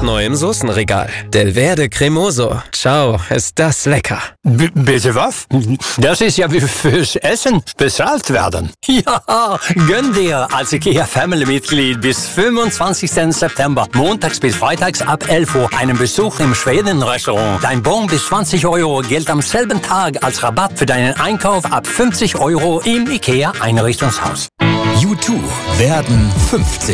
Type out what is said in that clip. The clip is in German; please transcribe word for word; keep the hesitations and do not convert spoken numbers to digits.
Jetzt neu im Soßenregal. Delverde Cremoso. Ciao, ist das lecker. B- bitte was? Das ist ja wie fürs Essen bezahlt werden. Ja, gönn dir als IKEA Family-Mitglied bis fünfundzwanzigsten September, montags bis freitags ab elf Uhr, einen Besuch im Schweden-Restaurant. Dein Bon bis zwanzig Euro gilt am selben Tag als Rabatt für deinen Einkauf ab fünfzig Euro im IKEA Einrichtungshaus. U zwei werden fünfzig.